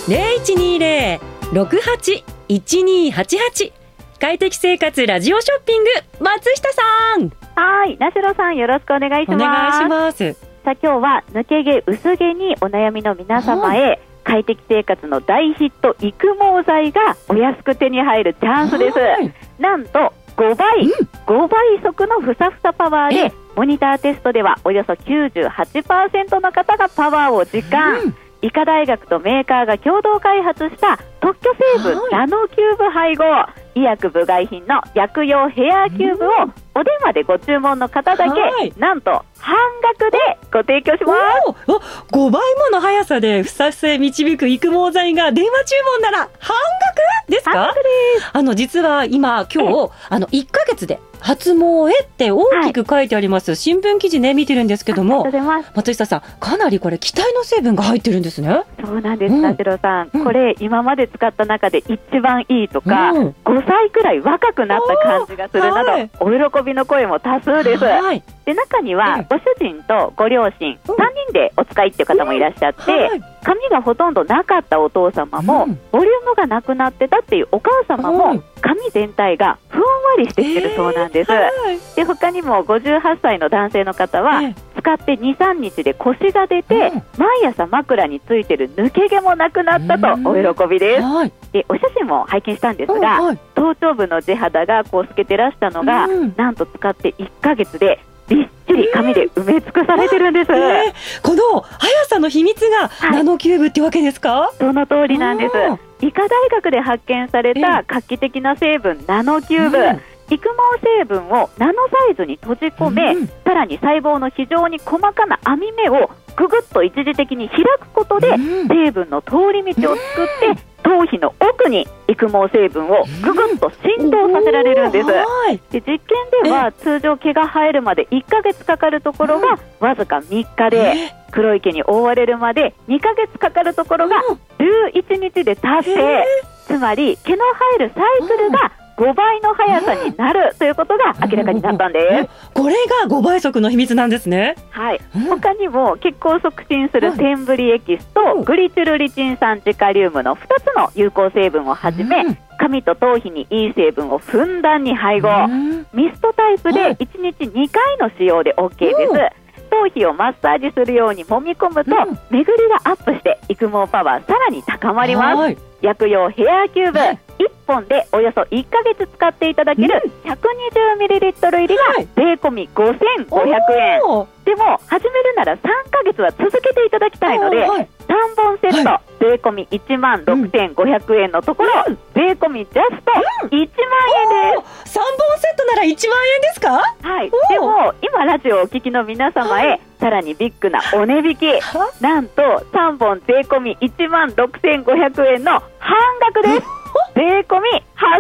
0120-68-1288快適生活ラジオショッピング、松下さん。 はい、なしろさんよろしくお願いします。 お願いします。 さあ今日は抜け毛薄毛にお悩みの皆様へ、快適生活の大ヒット育毛剤がお安く手に入るチャンスです。なんと5倍速のふさふさパワーで、モニターテストではおよそ 98% の方がパワーを実感。医科大学とメーカーが共同開発した特許成分ナノキューブ配合、医薬部外品の薬用ヘアキューブをお電話でご注文の方だけ、なんと半額でご提供します。 5倍もの速さでふさふさへ導く育毛剤が電話注文なら半額ですか？ 半額です。 実は今日1ヶ月で発毛へって大きく書いてあります、新聞記事ね見てるんですけども、松下さんかなりこれ期待の成分が入ってるんですね。 そうなんです、なしろさん、これ今まで使った中で一番いいとか、5歳くらい若くなった感じがするなど、お喜びの声も多数です。で中にはご主人とご両親3人でお使いっていう方もいらっしゃって、髪がほとんどなかったお父様も、ボリュームがなくなってたっていうお母様も、髪全体がふんわりしてきてるそうなんです。で他にも58歳の男性の方は、使って 2,3 日で腰が出て、毎朝枕についてる抜け毛もなくなったとお喜びです。でお写真も拝見したんですが、頭頂部の地肌がこう透けてらしたのが、なんと使って1ヶ月でびっちり髪で埋め尽くされてるんです。 この速さの秘密がナノキューブってわけですか？ その通りなんです。医科大学で発見された画期的な成分ナノキューブ、育毛成分をナノサイズに閉じ込め、さらに細胞の非常に細かな網目をぐぐっと一時的に開くことで、成分の通り道を作って頭皮の奥に育毛成分をぐぐっと浸透させられるんです。で実験では通常毛が生えるまで1ヶ月かかるところがわずか3日で、黒い毛に覆われるまで2ヶ月かかるところが11日で達成。つまり毛の生えるサイクルが5倍の速さになるということが明らかになったんです。 これが5倍速の秘密なんですね。 他にも血行を促進するセンブリエキスとグリチルリチン酸ジカリウムの2つの有効成分をはじめ、髪と頭皮にいい成分をふんだんに配合。ミストタイプで1日2回の使用で OK です。頭皮をマッサージするように揉み込むと、巡りがアップして育毛パワーさらに高まります。薬用ヘアキューブ1本でおよそ1ヶ月使っていただける 120ml 入りが税込み5,500円。でも始めるなら3ヶ月は続けていただきたいので、3本セット税込み16,500円のところ、税込みジャスト1万円です。 3本セットなら1万円ですか？ でも今ラジオをお聞きの皆様へ、さらにビッグなお値引き、なんと3本税込み16,500円の半額です。税込み